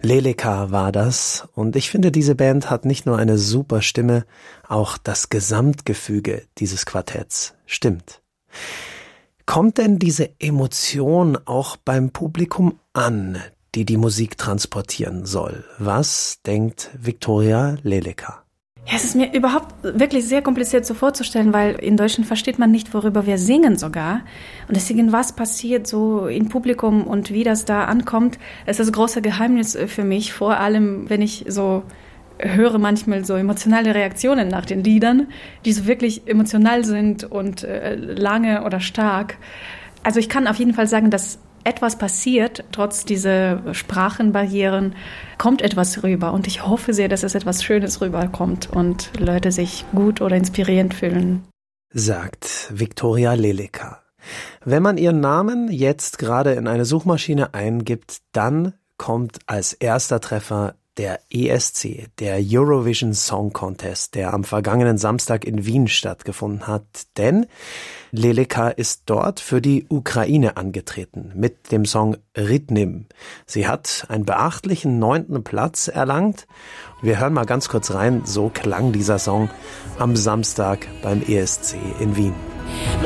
Leleka war das, und ich finde, diese Band hat nicht nur eine super Stimme, auch das Gesamtgefüge dieses Quartetts stimmt. Kommt denn diese Emotion auch beim Publikum an, die die Musik transportieren soll? Was denkt Viktoria Leleka? Ja, es ist mir überhaupt wirklich sehr kompliziert so vorzustellen, weil in Deutschland versteht man nicht, worüber wir singen sogar. Und deswegen, was passiert so im Publikum und wie das da ankommt, ist das große Geheimnis für mich. Vor allem, wenn ich so höre manchmal so emotionale Reaktionen nach den Liedern, die so wirklich emotional sind und lange oder stark. Also ich kann auf jeden Fall sagen, dass etwas passiert, trotz dieser Sprachenbarrieren, kommt etwas rüber. Und ich hoffe sehr, dass es etwas Schönes rüberkommt und Leute sich gut oder inspirierend fühlen. Sagt Viktoria Leleka. Wenn man ihren Namen jetzt gerade in eine Suchmaschine eingibt, dann kommt als erster Treffer der ESC, der Eurovision Song Contest, der am vergangenen Samstag in Wien stattgefunden hat. Denn Leleka ist dort für die Ukraine angetreten mit dem Song Rytnym. Sie hat einen beachtlichen 9. Platz erlangt. Wir hören mal ganz kurz rein, so klang dieser Song am Samstag beim ESC in Wien.